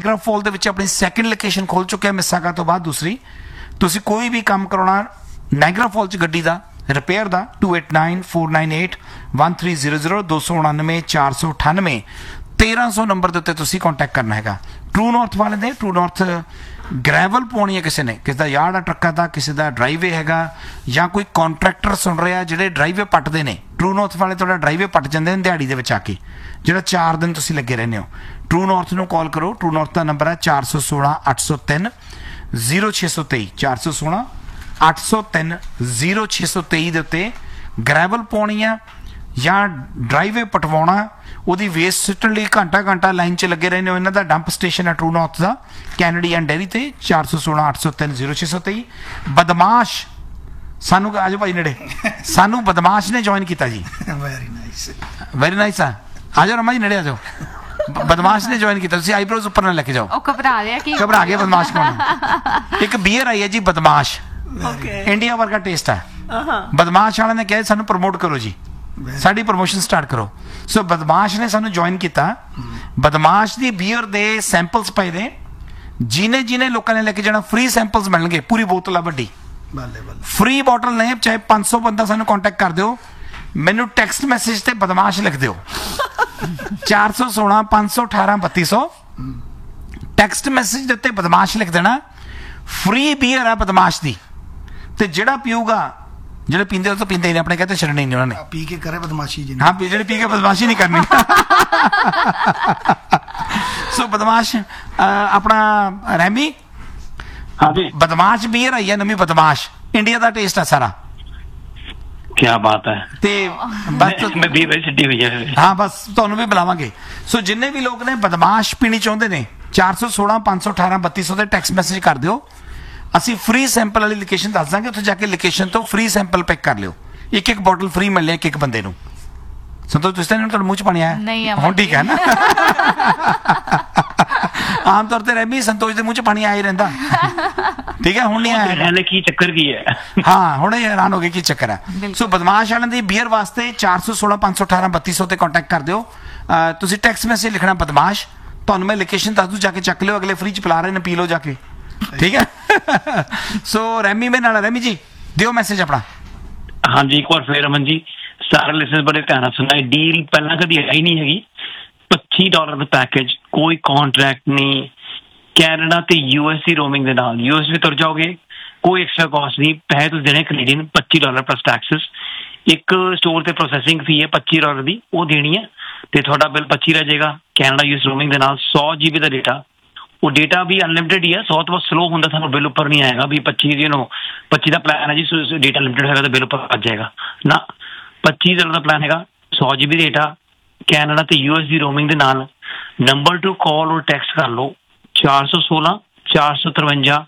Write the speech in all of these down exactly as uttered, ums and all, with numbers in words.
Niagara fall ਦੇ ਵਿੱਚ ਆਪਣੀ ਸੈਕਿੰਡ ਲੋਕੇਸ਼ਨ ਖੋਲ ਚੁੱਕੇ ਹਾਂ ਮਿਸਾਗਾ ਤੋਂ ਬਾਅਦ ਦੂਸਰੀ। ਤੁਸੀਂ ਕੋਈ ਵੀ ਕੰਮ ਕਰਾਉਣਾ ਨਾਇਗਰਾ ਫਾਲ 'ਚ ਗੱਡੀ ਦਾ repair the to eight nine four nine eight one three zero zero ਦੋ ਸੌ ਉਣਾਨਵੇਂ ਚਾਰ ਸੌ ਅਠਾਨਵੇਂ ਤੇਰਾਂ ਸੌ ਨੰਬਰ ਦੇ ਉੱਤੇ ਤੁਸੀਂ ਕੰਟੈਕਟ ਕਰਨਾ ਹੈਗਾ। ਟਰੂ ਨਾਰਥ ਵਾਲੇ ਨੇ ਟਰੂ ਨਾਰਥ ਗ੍ਰੈਵਲ ਪਾਉਣੀ ਹੈ ਕਿਸੇ ਨੇ, ਕਿਸੇ ਦਾ ਯਾਰਡ ਆ ਟਰੱਕਾਂ ਦਾ, ਕਿਸੇ ਦਾ ਡਰਾਈਵੇ ਹੈਗਾ, ਜਾਂ ਕੋਈ ਕੰਟਰੈਕਟਰ ਸੁਣ ਰਿਹਾ ਜਿਹੜੇ ਡਰਾਈਵੇ ਪੱਟਦੇ ਨੇ। ਟਰੂ ਨਾਰਥ ਵਾਲੇ ਤੁਹਾਡਾ ਡਰਾਈਵੇ ਪੱਟ ਜਾਂਦੇ ਨੇ ਦਿਹਾੜੀ ਦੇ ਵਿੱਚ ਆ ਕੇ, ਜਿਹੜਾ ਚਾਰ ਦਿਨ ਤੁਸੀਂ ਲੱਗੇ ਰਹਿੰਦੇ ਹੋ। ਟਰੂ ਨਾਰਥ ਨੂੰ ਕਾਲ ਕਰੋ। ਟਰੂ ਨਾਰਥ ਦਾ ਨੰਬਰ ਹੈ ਚਾਰ ਸੌ ਸੋਲਾਂ ਅੱਠ ਸੌ ਤਿੰਨ ਜ਼ੀਰੋ ਛੇ ਸੌ ਤੇਈ ਚਾਰ ਸੌ ਸੋਲਾਂ ਅੱਠ ਸੌ ਤਿੰਨ ਜ਼ੀਰੋ ਛੇ ਸੌ ਤੇਈ ਦੇ ਉੱਤੇ ਗ੍ਰੈਵਲ ਪਾਉਣੀ ਆ ਜਾਂ ਡਰਾਈਵੇ ਪਟਵਾਉਣਾ, ਉਹਦੀ ਵੇਸਟ ਸਿੱਟਣ ਲਈ ਘੰਟਾ ਘੰਟਾ ਲਾਈਨ 'ਚ ਲੱਗੇ ਰਹਿੰਦੇ ਹੋ। ਇਹਨਾਂ ਦਾ ਡੰਪ ਸਟੇਸ਼ਨ ਹੈ true north the Kennedy and dairy ਤੇ ਚਾਰ ਸੌ ਸੋਲਾਂ ਅੱਠ ਸੌ ਤਿੰਨ ਜ਼ੀਰੋ ਛੇ ਸੌ ਤੇਈ। ਬਦਮਾਸ਼ ਸਾਨੂੰ ਆਜੋ ਭਾਈ ਨੇੜੇ, ਸਾਨੂੰ ਬਦਮਾਸ਼ ਨੇ ਜੁਆਇਨ ਕੀਤਾ ਜੀ। ਵੈਰੀ ਨਾਈਸ ਵੈਰੀ ਨਾਈਸ ਆ ਆ ਜਾਓ ਰਮਾ ਜੀ ਨੇੜੇ ਆ ਜਾਓ। ਬਦਮਾਸ਼ ਨੇ ਜੁਆਇਨ ਕੀਤਾ। ਤੁਸੀਂ ਆਈਬ੍ਰੋਜ਼ ਉੱਪਰ ਨਾ ਲੈ ਕੇ ਜਾਓ। ਉਹ ਘਬਰਾ ਰਿਹਾ ਕਿ ਘਬਰਾ ਗਿਆ ਬਦਮਾਸ਼ ਕੋਲ। ਇੱਕ ਬੀਅਰ ਆਈ ਹੈ ਜੀ ਬਦਮਾਸ਼, ਇੰਡੀਆ ਵਰਗਾ ਟੇਸਟ ਹੈ। ਬਦਮਾਸ਼ ਵਾਲਿਆਂ ਨੇ ਕਿਹਾ ਸਾਨੂੰ ਪ੍ਰਮੋਟ ਕਰੋ ਜੀ, ਸਾਡੀ ਪ੍ਰਮੋਸ਼ਨ ਸਟਾਰਟ ਕਰੋ। ਸੋ ਬਦਮਾਸ਼ ਨੇ ਸਾਨੂੰ ਜੁਆਇਨ ਕੀਤਾ। ਬਦਮਾਸ਼ ਦੀ ਬੀਅਰ ਦੇ ਸੈਂਪਲਸ ਪਏ ਨੇ, ਜਿਹਨੇ ਜਿਹਨੇ ਲੋਕਾਂ ਨੇ ਲੈ ਕੇ ਜਾਣਾ ਫ੍ਰੀ ਸੈਂਪਲਸ ਮਿਲਣਗੇ। ਪੂਰੀ ਬੋਤਲ ਆ ਵੱਡੀ, ਫ੍ਰੀ ਬੋਟਲ ਨੇ। ਚਾਹੇ ਪੰਜ ਸੌ ਬੰਦਾ ਸਾਨੂੰ ਕੰਟੈਕਟ ਕਰ ਦਿਓ, ਮੈਨੂੰ ਟੈਕਸਟ ਮੈਸੇਜ ਤੇ ਬਦਮਾਸ਼ ਲਿਖ ਦਿਓ ਚਾਰ ਸੌ ਸੋਲਾਂ ਪੰਜ ਸੌ ਅਠਾਰਾਂ ਬੱਤੀ ਸੌ ਟੈਕਸਟ ਮੈਸੇਜ ਦੇ ਉੱਤੇ ਬਦਮਾਸ਼ ਲਿਖ ਦੇਣਾ। ਫ੍ਰੀ ਬੀਅਰ ਆ ਬਦਮਾਸ਼ ਦੀ, ਤੇ ਜਿਹੜਾ ਪੀਊਗਾ, ਜਿਹੜੇ ਪੀਂਦੇ ਉਹ ਤਾਂ ਪੀਂਦੇ ਹੀ ਨੇ, ਆਪਣੇ ਕਹਿੰਦੇ ਛੱਡਣੀ ਨਹੀਂ ਉਹਨਾਂ ਨੇ। ਪੀ ਕੇ ਕਰੇ ਬਦਮਾਸ਼ੀ ਜੀ। ਹਾਂ, ਜਿਹੜੇ ਪੀ ਕੇ ਬਦਮਾਸ਼ੀ ਨਹੀਂ ਕਰਨੀ। ਸੋ ਬਦਮਾਸ਼ ਆਪਣਾ ਰਹਿਮੀ ਬਦਮਾਸ਼ ਬੀਅਰ ਆਈ ਹੈ ਨਵੀਂ, ਬਦਮਾਸ਼ ਇੰਡੀਆ ਦਾ ਟੇਸਟ ਹੈ ਸਾਰਾ। क्या बात है। ਤੇ ਬਸ ਮੈਂ ਵੀ ਵੈਸੇ ਸਿੱਧੀ ਹੋਈ ਹੈ। ਹਾਂ, ਬਸ ਤੁਹਾਨੂੰ ਵੀ ਬੁਲਾਵਾਂਗੇ। ਸੋ ਜਿੰਨੇ ਵੀ ਲੋਕ ਨੇ ਬਦਮਾਸ਼ ਪੀਣੀ ਚਾਹੁੰਦੇ ਨੇ ਚਾਰ ਸੌ ਸੋਲਾਂ ਪੰਜ ਸੌ ਅਠਾਰਾਂ ਬੱਤੀ ਸੌ ਤੇ ਟੈਕਸਟ ਮੈਸੇਜ ਕਰ ਦਿਓ। ਅਸੀਂ ਫ੍ਰੀ ਸੈਂਪਲ ਵਾਲੀ ਲੋਕੇਸ਼ਨ ਦੱਸ ਦਾਂਗੇ, ਉੱਥੇ ਜਾ ਕੇ ਲੋਕੇਸ਼ਨ ਤੋਂ ਫ੍ਰੀ ਸੈਂਪਲ ਪਿਕ ਕਰ ਲਿਓ। ਇੱਕ ਇੱਕ ਬੋਟਲ ਫ੍ਰੀ ਮਿਲਣੀ ਇੱਕ ਇੱਕ ਬੰਦੇ ਨੂੰ। ਸੰਤੋਸ਼ ਤੁਸੀਂ ਤਾਂ ਤੁਹਾਡੇ ਮੂੰਹ 'ਚ ਪਾਣੀ ਆਇਆ ਨਹੀਂ? ਹੁਣ ਠੀਕ ਹੈ ਨਾ। ਆਮ ਤੌਰ ਤੇ ਰਹਿਮੀ ਸੰਤੋਸ਼ ਦੇ ਮੂੰਹ 'ਚ ਪਾਣੀ ਆਇਆ ਹੀ ਰਹਿੰਦਾ। ਠੀਕ ਹੈ, ਹੁਣ ਨਹੀਂ ਆਇਆ। ਕੀ ਚੱਕਰ ਕੀ ਹੈ? ਹਾਂ, ਹੁਣ ਇਹ ਹੈਰਾਨ ਹੋ ਗਏ ਕੀ ਚੱਕਰ ਹੈ। ਸੋ ਬਦਮਾਸ਼ ਵਾਲਿਆਂ ਦੀ ਬੀਅਰ ਵਾਸਤੇ ਚਾਰ ਸੌ ਸੋਲਾਂ ਪੰਜ ਸੌ ਅਠਾਰਾਂ ਬੱਤੀ ਸੌ ਤੇ ਕੰਟੈਕਟ ਕਰ ਦਿਓ। ਤੁਸੀਂ ਟੈਕਸਟ ਮੈਸੇਜ ਲਿਖਣਾ ਬਦਮਾਸ਼, ਤੁਹਾਨੂੰ ਮੈਂ ਲੋਕੇਸ਼ਨ ਦੱਸ ਦੂੰ, ਜਾ ਕੇ ਚੱਕ ਲਿਓ। ਅਗਲੇ ਫ੍ਰੀ 'ਚ ਪਿਲਾ ਰਹੇ ਨੇ, ਪੀ ਲਓ ਜਾ ਕੇ। ਠੀਕ ਹੈ। ਸੋ ਰਹਿਮੀ ਮੇਰੇ ਨਾਲ, ਰਹਿਮੀ ਜੀ ਦਿਓ ਮੈਸੇਜ ਆਪਣਾ। ਹਾਂਜੀ, ਇੱਕ ਵਾਰ ਫੇਰ ਅਮਨ ਜੀ ਸਾਰੇ ਲਿਸਨਰ ਬੜੇ ਧਿਆਨ ਨਾਲ ਸੁਣਨਾ। ਡੀਲ ਪਹਿਲਾਂ ਕਦੀ ਆਈ ਨਹੀਂ ਹੈਗੀ। ਪੱਚੀ ਡਾਲਰ ਦਾ ਪੈਕੇਜ, ਕੋਈ ਕੌਂਟਰੈਕਟ ਨਹੀਂ, ਕੈਨੇਡਾ ਤੇ ਯੂ ਐਸ ਦੀ ਰੋਮਿੰਗ ਦੇ ਨਾਲ। ਯੂ ਐਸ ਵੀ ਤੁਰ ਜਾਓਗੇ, ਕੋਈ ਐਕਸਟਰਾ ਕਾਸਟ ਨਹੀਂ। ਪੈਸੇ ਤੁਸੀਂ ਦੇਣੇ ਕੈਨੇਡੀਅਨ ਪੱਚੀ ਡਾਲਰ ਪਲੱਸ ਟੈਕਸਿਸ। ਇੱਕ ਸਟੋਰ ਤੇ ਪ੍ਰੋਸੈਸਿੰਗ ਫੀ ਹੈ ਪੱਚੀ ਡਾਲਰ ਦੀ, ਉਹ ਦੇਣੀ ਹੈ ਤੇ ਤੁਹਾਡਾ ਬਿੱਲ ਪੱਚੀ ਰਹਿ ਜਾਏਗਾ। ਕੈਨੇਡਾ ਯੂ ਐਸ ਰੋਮਿੰਗ ਦੇ ਨਾਲ ਸੌ ਜੀ ਬੀ ਦਾ ਡੇਟਾ। ਉਹ ਡੇਟਾ ਵੀ ਅਨਲਿਮਿਟਿਡ ਹੀ ਹੈ, ਸੌ ਤੋਂ ਬਹੁਤ ਸਲੋ ਹੁੰਦਾ, ਤੁਹਾਨੂੰ ਬਿੱਲ ਉੱਪਰ ਨਹੀਂ ਆਏਗਾ ਵੀ ਪੱਚੀ ਯੂ ਨੋ ਪੱਚੀ ਦਾ ਪਲਾਨ ਹੈ ਜੀ, ਡੇਟਾ ਲਿਮਿਟਿਡ ਹੈਗਾ ਤਾਂ ਬਿੱਲ ਉੱਪਰ ਆ ਜਾਏਗਾ ਨਾ। ਪੱਚੀ ਡਾਲਰ ਦਾ ਪਲਾਨ ਹੈਗਾ, ਸੌ ਜੀ ਬੀ ਡੇਟਾ, ਕੈਨੇਡਾ ਤੇ ਯੂ ਐਸ ਦੀ ਰੋਮਿੰਗ ਦੇ ਨਾਲ। ਨੰਬਰ ਟੂ ਕਾਲ ਔਰ ਟੈਕਸਟ ਕਰ ਲਓ ਚਾਰ ਸੌ ਸੋਲਾਂ ਚਾਰ ਸੌ ਤਰਵੰਜਾ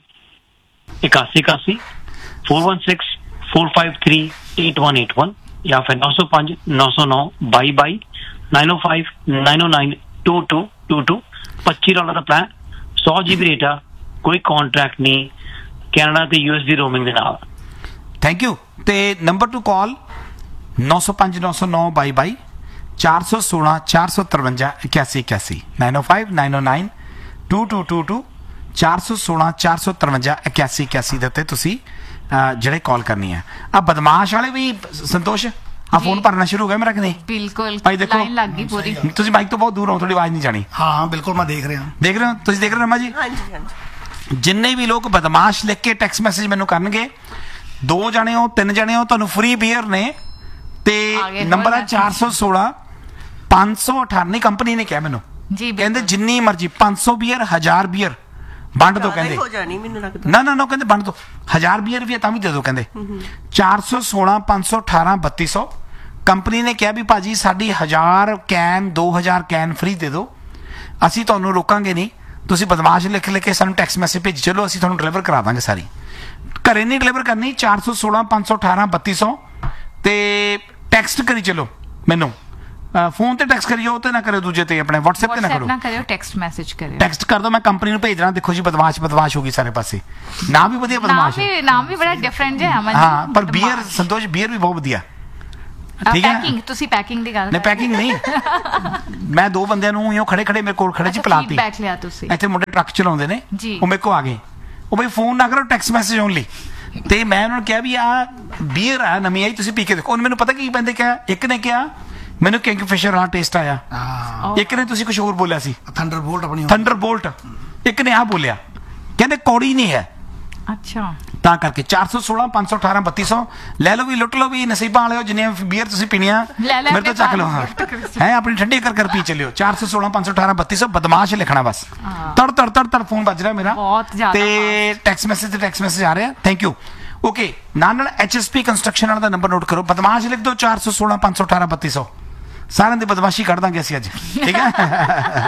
ਇਕਾਸੀ ਇਕਾਸੀ four one six four five three eight one eight one या फिर नौ सौ पाँच नौ सौ नौ by by nine O five nine O nine to to to to पच्चीस डॉलर का प्लान, सौ जी बी डेटा, कोई कॉन्ट्रैक्ट नहीं, कैनेडा ते यूएस दी रोमिंग दे नाल। Thank you. ते नंबर टू कॉल नौ सौ पाँच नौ सौ नौ बाई बाई चार सौ सोलह चार सौ तरवंजा इक्यासी इक्यासी nine O five nine O nine to to to to चार सौ सोलह चार सौ तरवंजा इक्यासी इक्यासी ਦੇ ਉੱਤੇ ਤੁਸੀਂ ਜਿਹੜੇ ਕਾਲ ਕਰਨੀ ਹੈ। ਆ ਬਦਮਾਸ਼ ਵਾਲੇ ਵੀ ਸੰਤੋਸ਼ ਆ ਫੋਨ ਭਰਨਾ ਸ਼ੁਰੂ ਹੋ ਗਿਆ ਮੇਰਾ ਕਿ ਨਹੀਂ? ਬਿਲਕੁਲ ਭਾਈ ਦੇਖੋ ਲਾਈਨ ਲੱਗ ਗਈ ਪੂਰੀ। ਤੁਸੀਂ ਮਾਈਕ ਤੋਂ ਬਹੁਤ ਦੂਰ ਹੋ, ਤੁਹਾਡੀ ਆਵਾਜ਼ ਨਹੀਂ ਜਾਣੀ। ਹਾਂ ਬਿਲਕੁਲ ਮੈਂ ਦੇਖ ਰਿਹਾ। ਦੇਖ ਰਹੇ ਹੋ ਤੁਸੀਂ? ਦੇਖ ਰਹੇ ਹੋ ਰਮਾ ਜੀ? ਹਾਂਜੀ ਹਾਂਜੀ। ਜਿੰਨੇ ਵੀ ਲੋਕ ਬਦਮਾਸ਼ ਲਿਖ ਕੇ ਟੈਕਸਟ ਮੈਸੇਜ ਮੈਨੂੰ ਕਰਨਗੇ, ਦੋ ਜਣੇ ਹੋ ਤਿੰਨ ਜਣੇ ਹੋ, ਤੁਹਾਨੂੰ ਫ੍ਰੀ ਬੀਅਰ ਨੇ। ਤੇ ਨੰਬਰ ਹੈ ਚਾਰ ਸੌ ਸੋਲਾਂ ਪੰਜ ਸੌ ਅਠਾਨਵੇਂ। ਕੰਪਨੀ ਨੇ ਕਿਹਾ ਮੈਨੂੰ ਜੀ, ਕਹਿੰਦੇ ਜਿੰਨੀ ਮਰਜ਼ੀ ਪੰਜ ਸੌ ਬੀਅਰ ਹਜ਼ਾਰ ਬੀਅਰ ਵੰਡ ਦੋ। ਕਹਿੰਦੇ ਹੋ ਜਾਣੀ ਮੈਨੂੰ ਲੱਗਦਾ। ਨਾ ਨਾ ਨਾ ਕਹਿੰਦੇ ਵੰਡ ਦੋ, ਹਜ਼ਾਰ ਬੀਅਰ ਵੀ ਹੈ ਤਾਂ ਵੀ ਦੇ ਦੋ। ਕਹਿੰਦੇ ਚਾਰ ਸੌ ਸੋਲਾਂ ਪੰਜ ਸੌ ਅਠਾਰਾਂ ਬੱਤੀ ਸੌ। ਕੰਪਨੀ ਨੇ ਕਿਹਾ ਵੀ ਭਾਜੀ ਸਾਡੀ ਹਜ਼ਾਰ ਕੈਨ ਦੋ ਹਜ਼ਾਰ ਕੈਨ ਫ੍ਰੀ ਦੇ ਦਿਓ, ਅਸੀਂ ਤੁਹਾਨੂੰ ਰੋਕਾਂਗੇ ਨਹੀਂ। ਤੁਸੀਂ ਬਦਮਾਸ਼ ਲਿਖ ਲਿਖ ਕੇ ਸਾਨੂੰ ਟੈਕਸਟ ਮੈਸੇਜ ਭੇਜੀ ਚਲੋ, ਅਸੀਂ ਤੁਹਾਨੂੰ ਡਿਲੀਵਰ ਕਰਾ ਦਾਂਗੇ ਸਾਰੀ। ਘਰੇ ਨਹੀਂ ਡਿਲੀਵਰ ਕਰਨੀ। ਚਾਰ ਸੌ ਸੋਲਾਂ ਪੰਜ ਸੌ ਅਠਾਰਾਂ ਬੱਤੀ ਸੌ ਤੇ ਟੈਕਸਟ ਕਰੀ ਚਲੋ ਮੈਨੂੰ। ਫੋਨ ਤੇ ਟੈਕਸਟ ਕਰਿਓ ਤੇ ਨਾ ਕਰਿਓ ਦੂਜੇ ਤੇ, ਆਪਣੇ WhatsApp ਤੇ ਨਾ ਕਰੋ, ਨਾ ਕਰਿਓ, ਟੈਕਸਟ ਮੈਸੇਜ ਕਰਿਓ। ਟੈਕਸਟ ਕਰ ਦੋ, ਮੈਂ ਕੰਪਨੀ ਨੂੰ ਭੇਜ ਦੇਣਾ। ਦੇਖੋ ਜੀ ਬਦਮਾਸ਼ ਬਦਮਾਸ਼ ਹੋਗੀ ਸਾਰੇ ਪਾਸੇ। ਨਾਮ ਵੀ ਵਧੀਆ ਬਦਮਾਸ਼ ਹੈ, ਨਾਮ ਵੀ ਬੜਾ ਡਿਫਰੈਂਟ ਜਿਹਾ। ਹਾਂ ਪਰ ਬੀਅਰ ਸੰਤੋਸ਼ ਬੀਅਰ ਵੀ ਬਹੁਤ ਵਧੀਆ। ਠੀਕ ਹੈ ਪੈਕਿੰਗ ਤੁਸੀਂ ਪੈਕਿੰਗ ਦੀ ਗੱਲ ਨਹੀਂ ਪੈਕਿੰਗ ਨਹੀਂ ਮੈਂ ਦੋ ਬੰਦਿਆਂ ਨੂੰ ਇਉਂ ਖੜੇ ਖੜੇ ਮੇਰੇ ਕੋਲ ਖੜੇ ਜੀ ਪਲਾਤੀ ਫੀਡਬੈਕ ਲਿਆ ਤੁਸੀਂ ਇੱਥੇ ਮੁੰਡੇ ਟਰੱਕ ਚਲਾਉਂਦੇ ਨੇ ਜੀ। ਉਹ ਮੇਰੇ ਕੋ ਆ ਗਏ ਉਹ ਬਈ ਫੋਨ ਨਾ ਕਰੋ ਟੈਕਸਟ ਮੈਸੇਜ ਓਨਲੀ ਤੇ ਮੈਂ ਉਹਨਾਂ ਨੂੰ ਕਿਹਾ ਵੀ ਆ ਬੀਅਰ ਆ ਨਵੀਂ ਆਈ ਤੁਸੀਂ ਪੀ ਕੇ ਦੇਖੋ ਉਹਨੇ ਮੈਨੂੰ ਪਤਾ ਕੀ ਬੰਦੇ ਕਿਹਾ ਇੱਕ ਨੇ ਕਿਹਾ ਮੈਨੂੰ ਕਿੰਗਫਿਸ਼ਰ ਵਾਲਾ ਟੇਸਟ ਆਇਆ ਹਾਂ ਇੱਕ ਨੇ ਤੁਸੀਂ ਕੁਝ ਹੋਰ ਬੋਲਿਆ ਸੀ ਥੰਡਰ ਬੋਲਟ ਆਪਣੀ ਥੰਡਰ ਬੋਲਟ ਇੱਕ ਨੇ ਆ ਬੋਲਿਆ ਕਹਿੰਦੇ ਕੌੜੀ ਨਹੀਂ ਹੈ ਅੱਛਾ ਤਾਂ ਕਰਕੇ ਚਾਰ ਸੌ ਸੋਲਾਂ ਪੰਜ ਸੌ ਅਠਾਰਾਂ ਬੱਤੀ ਸੌ ਲੈ ਲਓ ਵੀ ਲੁੱਟ ਲਓ ਵੀ ਨਸੀਬਾਂ ਵਾਲਿਓ ਜਿੰਨੀਆਂ ਬੀਅਰ ਤੁਸੀਂ ਪੀਣੀਆਂ ਲੈ ਲੈ ਮੇਰੇ ਤੋਂ ਚੱਕ ਲਓ ਹਾਂ ਹੈ ਆਪਣੀ ਠੰਡੀ ਕਰ ਕਰ ਪੀ ਚੱਲਿਓ ਚਾਰ ਸੌ ਸੋਲਾਂ ਪੰਜ ਸੌ ਅਠਾਰਾਂ ਬੱਤੀ ਸੌ ਬਦਮਾਸ਼ ਲਿਖਣਾ ਬਸ ਤੜ ਤੜ ਤੜ ਤੜ ਫੋਨ ਵੱਜ ਰਿਹਾ ਮੇਰਾ ਬਹੁਤ ਜ਼ਿਆਦਾ ਤੇ ਟੈਕਸਟ ਮੈਸੇਜ ਤੇ ਟੈਕਸਟ ਮੈਸੇਜ ਆ ਰਿਹਾ ਥੈਂਕ ਯੂ ਓਕੇ ਨਾਲ ਨਾਲ ਐਚਐਸਪੀ ਕੰਸਟਰਕਸ਼ਨ ਵਾਲਾ ਦਾ ਨੰਬਰ ਨੋਟ ਕਰੋ ਬਦਮਾਸ਼ ਲਿਖ ਦਿਓ ਚਾਰ ਸੌ ਸੋਲਾਂ ਪੰਜ ਸੌ ਅਠਾਰਾਂ ਬੱਤੀ ਸੌ ਸਾਰਿਆਂ ਦੀ ਬਦਮਾਸ਼ੀ ਕੱਢ ਦਾਂਗੇ ਅਸੀਂ ਅੱਜ ਠੀਕ ਹੈ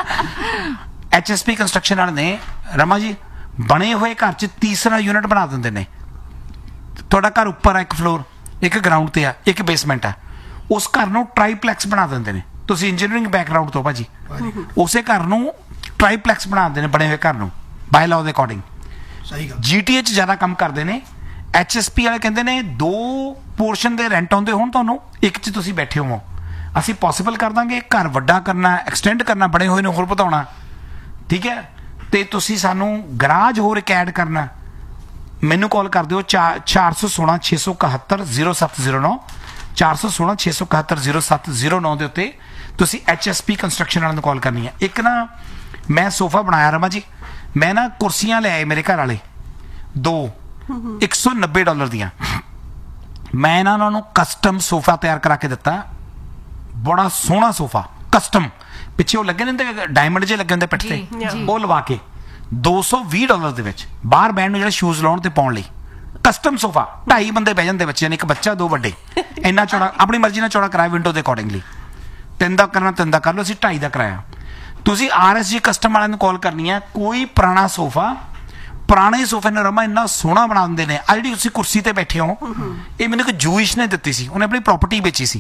ਐਚਐਸਪੀ ਕੰਸਟਰਕਸ਼ਨ ਵਾਲੇ ਨੇ ਰਮਾ ਜੀ ਬਣੇ ਹੋਏ ਘਰ 'ਚ ਤੀਸਰਾ ਯੂਨਿਟ ਬਣਾ ਦਿੰਦੇ ਨੇ ਤੁਹਾਡਾ ਘਰ ਉੱਪਰ ਆ ਇੱਕ ਫਲੋਰ ਇੱਕ ਗਰਾਊਂਡ ਤੇ ਆ ਇੱਕ ਬੇਸਮੈਂਟ ਆ ਉਸ ਘਰ ਨੂੰ ਟ੍ਰਾਈਪਲੈਕਸ ਬਣਾ ਦਿੰਦੇ ਨੇ ਤੁਸੀਂ ਇੰਜੀਨੀਅਰਿੰਗ ਬੈਕਗ੍ਰਾਉਂਡ ਤੋਂ ਭਾਜੀ ਉਸੇ ਘਰ ਨੂੰ ਟ੍ਰਾਈਪਲੈਕਸ ਬਣਾ ਦਿੰਦੇ ਨੇ ਬਣੇ ਹੋਏ ਘਰ ਨੂੰ ਬਾਈ ਲਾਅ ਦੇ ਅਕੋਰਡਿੰਗ ਸਹੀ ਗੱਲ ਜੀਟੀਏ 'ਚ ਜ਼ਿਆਦਾ ਕੰਮ ਕਰਦੇ ਨੇ ਐਚਐਸਪੀ ਵਾਲੇ ਕਹਿੰਦੇ ਨੇ ਦੋ ਪੋਰਸ਼ਨ ਦੇ ਰੈਂਟ ਆਉਂਦੇ ਹੋਣ ਤੁਹਾਨੂੰ ਇੱਕ 'ਚ ਤੁਸੀਂ ਬੈਠੇ ਹੋਵੋ ਅਸੀਂ ਪੋਸੀਬਲ ਕਰ ਦਾਂਗੇ ਘਰ ਵੱਡਾ ਕਰਨਾ ਐਕਸਟੈਂਡ ਕਰਨਾ ਬਣੇ ਹੋਏ ਨੂੰ ਹੋਰ ਵਧਾਉਣਾ ਠੀਕ ਹੈ ਤੇ ਤੁਸੀਂ ਸਾਨੂੰ ਗਰਾਜ ਹੋਰ ਇੱਕ ਐਡ ਕਰਨਾ ਮੈਨੂੰ ਕਾਲ ਕਰ ਦਿਓ ਚਾਰ ਸੌ ਸੋਲਾਂ ਛੇ ਸੌ ਇਕਹੱਤਰ ਜ਼ੀਰੋ ਸੱਤ ਜ਼ੀਰੋ ਨੌ ਚਾਰ ਸੌ ਸੋਲਾਂ ਛੇ ਸੌ ਇਕਹੱਤਰ ਜ਼ੀਰੋ ਸੱਤ ਜ਼ੀਰੋ ਨੌ ਦੇ ਉੱਤੇ ਤੁਸੀਂ ਐਚਐਸਪੀ ਕੰਸਟਰਕਸ਼ਨ ਵਾਲਿਆਂ ਨੂੰ ਕਾਲ ਕਰਨੀ ਹੈ ਇੱਕ ਨਾ ਮੈਂ ਸੋਫਾ ਬਣਾਇਆ ਰਮਾ ਜੀ ਮੈਂ ਨਾ ਕੁਰਸੀਆਂ ਲੈ ਆਏ ਮੇਰੇ ਘਰ ਵਾਲੇ ਦੋ ਇੱਕ ਸੌ ਨੱਬੇ ਡਾਲਰ ਦੀਆਂ ਮੈਂ ਨਾ ਉਹਨਾਂ ਨੂੰ ਕਸਟਮ ਸੋਫਾ ਤਿਆਰ ਕਰਾ ਕੇ ਦਿੱਤਾ ਬੜਾ ਸੋਹਣਾ ਸੋਫਾ ਕਸਟਮ ਪਿੱਛੇ ਉਹ ਲੱਗੇ ਨੇ ਹੁੰਦੇ ਡਾਇਮੰਡ ਜੇ ਲੱਗੇ ਹੁੰਦੇ ਪਿੱਠ ਤੇ ਜੀ। ਉਹ ਲਵਾ ਕੇ ਦੋ ਸੌ ਵੀਹ ਡਾਲਰ ਦੇ ਵਿੱਚ ਬਾਹਰ ਬੈਠਣ ਨੂੰ ਜਿਹੜੇ ਸ਼ੂਜ਼ ਲਾਉਣ ਤੇ ਪਾਉਣ ਲਈ ਕਸਟਮ ਸੋਫਾ ਢਾਈ ਬੰਦੇ ਬਹਿ ਜਾਂਦੇ ਬੱਚੇ ਨੇ ਇੱਕ ਬੱਚਾ ਦੋ ਵੱਡੇ ਇੰਨਾ ਚੌੜਾ ਆਪਣੀ ਮਰਜ਼ੀ ਨਾਲ ਚੌੜਾ ਕਰਾਇਆ ਵਿੰਡੋ ਦੇ ਅਕੋਰਡਿੰਗਲੀ ਤਿੰਨ ਦਾ ਕਰਨਾ ਤਿੰਨ ਦਾ ਕਰ ਲਓ ਅਸੀਂ ਢਾਈ ਦਾ ਕਰਾਇਆ ਤੁਸੀਂ ਆਰਐਸਜੀ ਕਸਟਮ ਵਾਲਿਆਂ ਨੂੰ ਕਾਲ ਕਰਨੀ ਹੈ ਕੋਈ ਪੁਰਾਣਾ ਸੋਫਾ ਪੁਰਾਣੇ ਸੋਫੇ ਨੂੰ ਰਮਾ ਇੰਨਾ ਸੋਹਣਾ ਬਣਾ ਦਿੰਦੇ ਨੇ ਆ ਜਿਹੜੀ ਤੁਸੀਂ ਕੁਰਸੀ ਤੇ ਬੈਠੇ ਹੋ ਇਹ ਮੈਨੂੰ ਇੱਕ ਜੂਇਸ਼ ਨੇ ਦਿੱਤੀ ਸੀ ਉਹਨੇ ਆਪਣੀ ਪ੍ਰਾਪਰਟੀ ਵੇਚੀ ਸੀ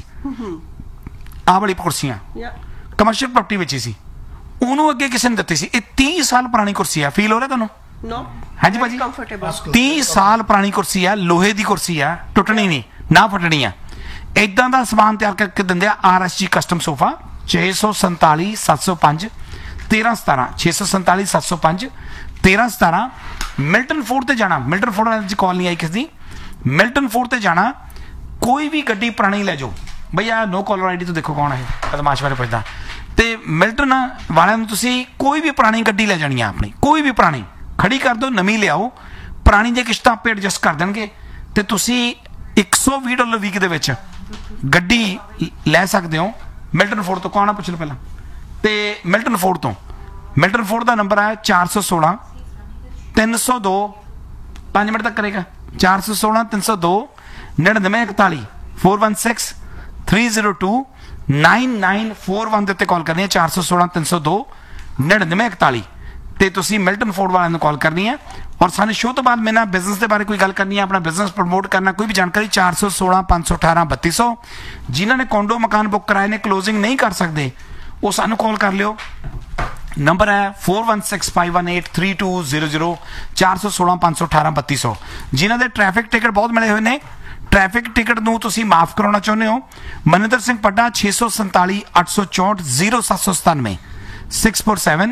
ਆਹ ਵਾਲੀ ਕੁਰਸੀਆਂ ਕਮਰਸ਼ੀਅਲ ਪ੍ਰਾਪਰਟੀ ਵੇਚੀ ਸੀ ਉਹਨੂੰ ਅੱਗੇ ਕਿਸੇ ਨੇ ਦਿੱਤੀ ਸੀ ਇਹ ਤੀਹ ਸਾਲ ਪੁਰਾਣੀ ਕੁਰਸੀ ਆ ਫੀਲ ਹੋ ਰਿਹਾ ਤੁਹਾਨੂੰ No. ਹਾਂਜੀ ਭਾਜੀ Comfortable. ਤੀਹ ਸਾਲ ਪੁਰਾਣੀ ਕੁਰਸੀ ਆ ਲੋਹੇ ਦੀ ਕੁਰਸੀ ਆ ਟੁੱਟਣੀ ਨਹੀਂ ਨਾ ਫਟਣੀ ਆ ਇਦਾਂ ਦਾ ਸਮਾਨ ਤਿਆਰ ਕਰਕੇ ਦਿੰਦੇ ਆ ਆਰਐਸਜੀ ਕਸਟਮ ਸੋਫਾ ਛੇ ਸੌ ਸੰਤਾਲੀ ਸੱਤ ਸੌ ਪੰਜ ਤੇਰਾਂ ਸਤਾਰਾਂ ਛੇ ਸੌ ਸੰਤਾਲੀ ਸੱਤ ਸੌ ਪੰਜ ਤੇਰਾਂ ਸਤਾਰਾਂ ਮਿਲਟਨ ਫੋਰਡ ਤੇ ਜਾਣਾ ਮਿਲਟਨ ਫੋਰਡ ਵਾਲੀ ਕਾਲ ਨਹੀਂ ਆਈ ਕਿਸ ਦੀ ਮਿਲਟਨ ਫੋਰਡ ਤੇ ਜਾਣਾ ਕੋਈ ਵੀ ਗੱਡੀ ਪੁਰਾਣੀ ਲੈ ਜਾਓ ਭਈਆ ਨੋ ਕਾਲਰ ਆਈਡੀ ਤੋਂ ਦੇਖੋ ਕੌਣ ਹੈ ਬਦਮਾਸ਼ ਬਾਰੇ ਪੁੱਛਦਾ ਤੇ ਮਿਲਟਨ ਵਾਲਿਆਂ ਨੂੰ ਤੁਸੀਂ ਕੋਈ ਵੀ ਪੁਰਾਣੀ ਗੱਡੀ ਲੈ ਜਾਣੀ ਆ ਆਪਣੀ ਕੋਈ ਵੀ ਪੁਰਾਣੀ ਖੜੀ ਕਰ ਦਿਓ ਨਵੀਂ ਲਿਆਓ ਪੁਰਾਣੀ ਦੀਆਂ ਕਿਸ਼ਤਾਂ ਆਪੇ ਐਡਜਸਟ ਕਰ ਦੇਣਗੇ ਤੇ ਤੁਸੀਂ ਇੱਕ ਸੌ ਵੀਹ ਡਾਲਰ ਵੀਕ ਦੇ ਵਿੱਚ ਗੱਡੀ ਲੈ ਸਕਦੇ ਹੋ ਮਿਲਟਨ ਫੋਰਡ ਤੋਂ ਕੌਣ ਆ ਪੁੱਛ ਲਓ ਪਹਿਲਾਂ ਤੇ ਮਿਲਟਨ ਫੋਰਡ ਤੋਂ ਮਿਲਟਨ ਫੋਰਡ ਦਾ ਨੰਬਰ ਹੈ ਚਾਰ ਸੌ ਸੋਲਾਂ ਤਿੰਨ ਸੌ ਦੋ ਪੰਜ ਮਿੰਟ ਤੱਕ ਕਰੇਗਾ ਚਾਰ ਸੌ ਸੋਲਾਂ ਤਿੰਨ ਸੌ ਦੋ ਨੜਿਨਵੇਂ ਇਕਤਾਲੀ four one six three zero two nine nine four one ਦੇ ਉੱਤੇ ਕਾਲ ਕਰਨੀ ਹੈ ਚਾਰ ਸੌ ਸੋਲਾਂ ਤਿੰਨ ਸੌ ਦੋ ਨੜਿਨਵੇਂ ਇਕਤਾਲੀ ਤੇ ਤੁਸੀਂ ਮਿਲਟਨ ਫੋਰਡ ਵਾਲਿਆਂ ਨੂੰ ਕਾਲ ਕਰਨੀ ਹੈ ਔਰ ਸਾਨੂੰ ਸ਼ੋਅ ਤੋਂ ਬਾਅਦ ਮੇਰੇ ਨਾਲ ਬਿਜ਼ਨਸ ਦੇ ਬਾਰੇ ਕੋਈ ਗੱਲ ਕਰਨੀ ਹੈ ਆਪਣਾ ਬਿਜ਼ਨਸ ਪ੍ਰਮੋਟ ਕਰਨਾ ਕੋਈ ਵੀ ਜਾਣਕਾਰੀ ਚਾਰ ਸੌ ਸੋਲਾਂ ਪੰਜ ਸੌ ਅਠਾਰਾਂ ਬੱਤੀ ਸੌ ਜਿਨ੍ਹਾਂ ਨੇ ਕੋਂਡੋ ਮਕਾਨ ਬੁੱਕ ਕਰਾਏ ਨੇ ਕਲੋਜ਼ਿੰਗ ਨਹੀਂ ਕਰ ਸਕਦੇ ਉਹ ਸਾਨੂੰ ਕਾਲ ਕਰ ਲਿਓ ਨੰਬਰ ਹੈ four one six five one eight three two zero zero ਚਾਰ ਸੌ ਸੋਲਾਂ ਪੰਜ ਸੌ ਅਠਾਰਾਂ ਬੱਤੀ ਸੌ ਜਿਨ੍ਹਾਂ ਦੇ ਟ੍ਰੈਫਿਕ ਟਿਕਟ ਬਹੁਤ ਮਿਲੇ ਹੋਏ ਨੇ ਟ੍ਰੈਫਿਕ ਟਿਕਟ ਨੂੰ ਤੁਸੀਂ ਮਾਫ ਕਰਾਉਣਾ ਚਾਹੁੰਦੇ ਹੋ ਮਨਿੰਦਰ ਸਿੰਘ ਪੱਡਾ ਛੇ ਸੌ ਸੰਤਾਲੀ ਅੱਠ ਸੌ ਚੌਂਹਠ ਜ਼ੀਰੋ ਸੱਤ ਸੌ ਸਤਾਨਵੇਂ six four seven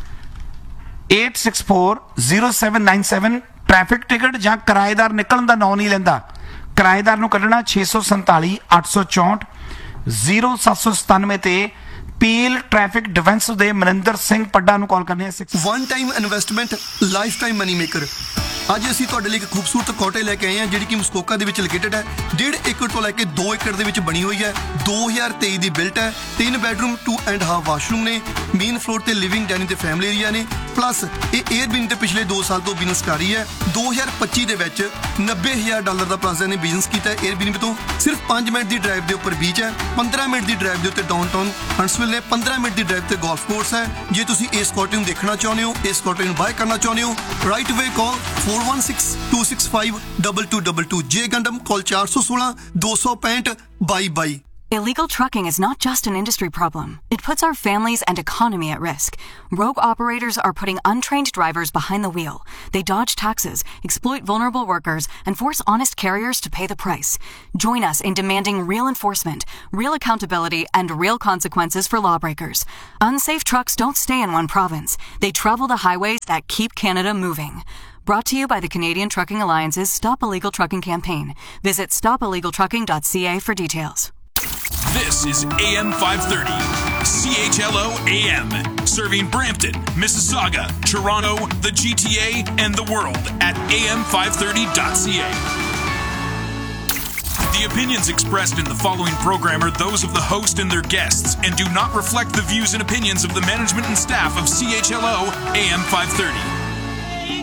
eight six four zero seven nine seven traffic ticket ਜਾਂ ਕਿਰਾਏਦਾਰ ਨਿਕਲਣ ਦਾ ਨਾਂ ਨਹੀਂ ਲੈਂਦਾ ਕਿਰਾਏਦਾਰ ਨੂੰ ਕੱਢਣਾ ਛੇ ਸੌ ਸੰਤਾਲੀ ਅੱਠ ਸੌ ਚੌਂਹਠ ਜ਼ੀਰੋ ਸੱਤ ਸੌ ਸਤਾਨਵੇਂ ਤੇ ਪੀਲ ਟ੍ਰੈਫਿਕ ਡਿਫੈਂਸ ਦੇ ਮਨਿੰਦਰ ਸਿੰਘ ਪੱਡਾ ਨੂੰ ਕਾਲ ਕਰਨੀ ਹੈ one time investment life time money maker ਅੱਜ ਅਸੀਂ ਤੁਹਾਡੇ ਲਈ ਇੱਕ ਖੂਬਸੂਰਤ ਕੋਟੇ ਲੈ ਕੇ ਆਏ ਹਾਂ ਜਿਹੜੀ ਕਿ ਮਸਕੋਕਾ ਦੇ ਵਿੱਚ ਲੋਕੇਟਡ ਹੈ ਡੇਢ ਏਕੜ ਤੋਂ ਲੈ ਕੇ ਦੋ ਏਕੜ ਦੇ ਵਿੱਚ ਬਣੀ ਹੋਈ ਹੈ ਦੋ ਹਜ਼ਾਰ ਤੇਈ ਦੀ ਬਿਲਟ ਹੈ ਤਿੰਨ bedroom to and half washroom ਨੇ ਮੇਨ ਫਲੋਰ ਤੇ ਲਿਵਿੰਗ ਡਾਈਨਿੰਗ ਤੇ ਫੈਮਿਲੀ ਏਰੀਆ ਨੇ ਪਲੱਸ ਇਹ 에ਅਰਬੀਨ ਤੇ ਪਿਛਲੇ ਦੋ ਸਾਲ ਤੋਂ ਬਿਜ਼ਨਸ ਕਰ ਰਹੀ ਹੈ ਦੋ ਹਜ਼ਾਰ ਪੱਚੀ ਦੇ ਵਿੱਚ ਨੱਬੇ ਹਜ਼ਾਰ ਡਾਲਰ ਦਾ ਪਲੱਸ ਨੇ ਬਿਜ਼ਨਸ ਕੀਤਾ ਹੈ 에ਅਰਬੀਨ ਤੋਂ ਸਿਰਫ ਪੰਜ ਮਿੰਟ ਦੀ ਡਰਾਈਵ ਦੇ ਉੱਪਰ ਬੀਚ ਹੈ ਪੰਦਰਾਂ ਮਿੰਟ ਦੀ ਡਰਾਈਵ ਦੇ ਉੱਤੇ ਡਾਊਨਟਾਊਨ ਹੰਟਸਵਿਲ ਨੇ ਪੰਦਰਾਂ ਮਿੰਟ ਦੀ ਡਰਾਈਵ ਤੇ ਗੋਲਫ ਕੋਰਸ ਹੈ ਜੇ ਤੁਸੀਂ ਇਸ ਕੋਟੇ ਨੂੰ ਦੇਖਣਾ ਚਾਹੁੰਦੇ ਹੋ ਇਸ ਕੋਟੇ ਨੂੰ ਬਾਏ ਕਰਨਾ ਚਾਹੁੰਦੇ ਹੋ ਰਾਈਟ ਅਵੇ ਕਾਲ four one six two six five two two two two ਜੇ ਗੰਡਮ ਕਾਲ ਚਾਰ ਸੌ ਸੋਲਾਂ ਦੋ ਸੌ ਪੈਂਹਠ ਬਾਈ ਬਾਈ Illegal trucking is not just an industry problem. It puts our families and economy at risk. Rogue operators are putting untrained drivers behind the wheel. They dodge taxes, exploit vulnerable workers, and force honest carriers to pay the price. Join us in demanding real enforcement, real accountability, and real consequences for lawbreakers. Unsafe trucks don't stay in one province. They travel the highways that keep Canada moving. Brought to you by the Canadian Trucking Alliance's Stop Illegal Trucking campaign. Visit stop illegal trucking dot c a for details. This is A M five thirty, C H L O A M, serving Brampton, Mississauga, Toronto, the G T A, and the world at A M five thirty dot c a. The opinions expressed in the following program are those of the host and their guests and do not reflect the views and opinions of the management and staff of C H L O A M five thirty.